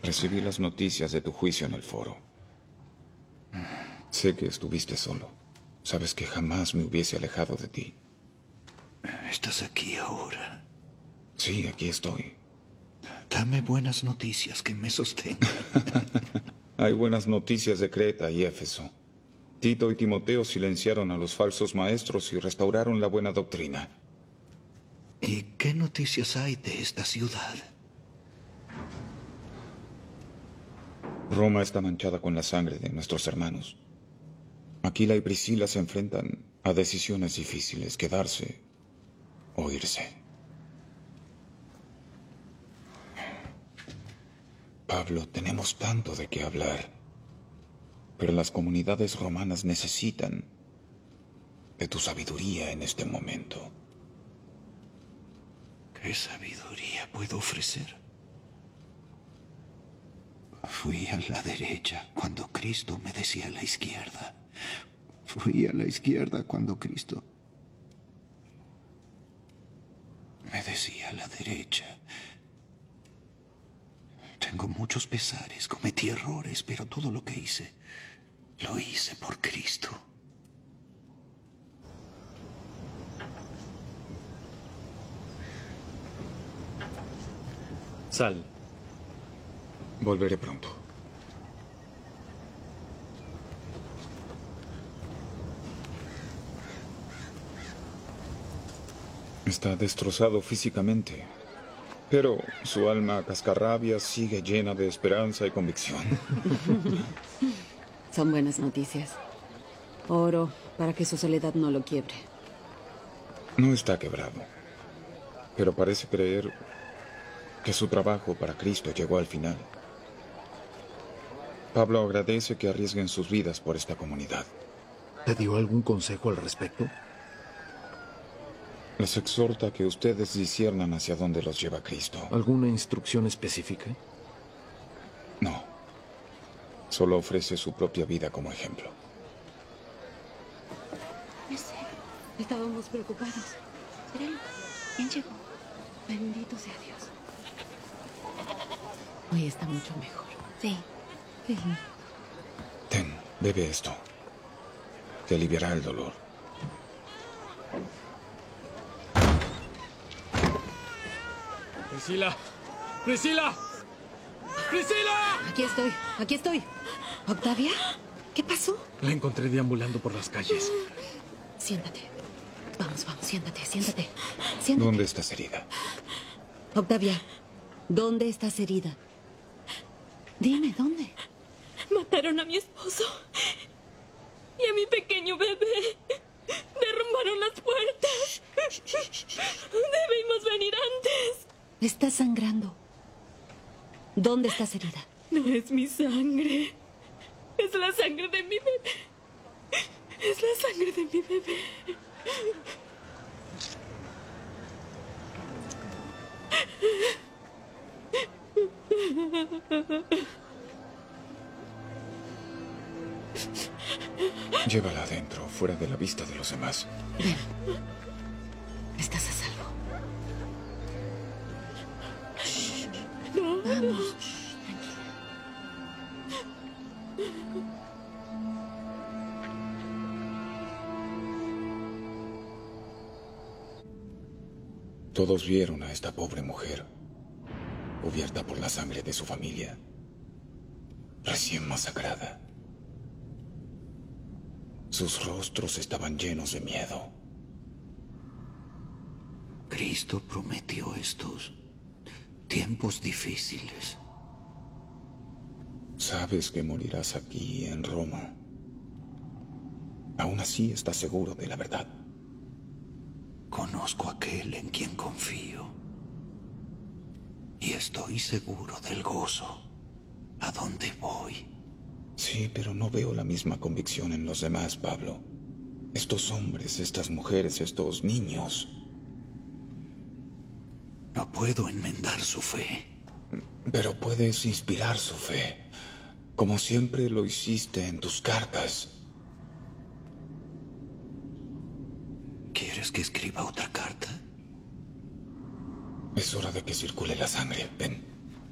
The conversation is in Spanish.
Recibí las noticias de tu juicio en el foro. Sé que estuviste solo. Sabes que jamás me hubiese alejado de ti. ¿Estás aquí ahora? Sí, aquí estoy. Dame buenas noticias que me sostengan. Hay buenas noticias de Creta y Éfeso. Tito y Timoteo silenciaron a los falsos maestros y restauraron la buena doctrina. ¿Y qué noticias hay de esta ciudad? Roma está manchada con la sangre de nuestros hermanos. Aquila y Priscila se enfrentan a decisiones difíciles, quedarse o irse. Pablo, tenemos tanto de qué hablar, pero las comunidades romanas necesitan de tu sabiduría en este momento. ¿Qué sabiduría puedo ofrecer? Fui a la derecha cuando Cristo me decía a la izquierda. Fui a la izquierda cuando Cristo me decía a la derecha. Tengo muchos pesares, cometí errores, pero todo lo que hice, lo hice por Cristo. Sal. Volveré pronto. Está destrozado físicamente, pero su alma cascarrabias sigue llena de esperanza y convicción. Son buenas noticias. Oro para que su soledad no lo quiebre. No está quebrado, pero parece creer que su trabajo para Cristo llegó al final. Pablo agradece que arriesguen sus vidas por esta comunidad. ¿Te dio algún consejo al respecto? Les exhorta que ustedes disciernan hacia dónde los lleva Cristo. ¿Alguna instrucción específica? No. Solo ofrece su propia vida como ejemplo. No sé. Estábamos preocupados. ¿Será él? ¿Quién llegó? Bendito sea Dios. Hoy está mucho mejor. Sí. Sí. Ten, bebe esto. Te aliviará el dolor. ¡Priscila! ¡Priscila! ¡Priscila! Aquí estoy. ¿Octavia? ¿Qué pasó? La encontré deambulando por las calles. Siéntate. Vamos, siéntate. ¿Dónde estás herida? Octavia, ¿dónde estás herida? Dime, ¿dónde? Mataron a mi esposo y a mi pequeño bebé. Derrumbaron las puertas. Debimos venir antes. Estás sangrando. ¿Dónde estás herida? No es mi sangre. Es la sangre de mi bebé. Es la sangre de mi bebé. Llévala adentro, fuera de la vista de los demás. Ven. Estás a salvo. Vamos. Tranquila. Todos vieron a esta pobre mujer, cubierta por la sangre de su familia, recién masacrada. Sus rostros estaban llenos de miedo. Cristo prometió estos tiempos difíciles. Sabes que morirás aquí en Roma. Aún así estás seguro de la verdad. Conozco a aquel en quien confío. Y estoy seguro del gozo a donde voy. Sí, pero no veo la misma convicción en los demás, Pablo. Estos hombres, estas mujeres, estos niños. No puedo enmendar su fe. Pero puedes inspirar su fe, como siempre lo hiciste en tus cartas. ¿Quieres que escriba otra carta? Es hora de que circule la sangre. Ven.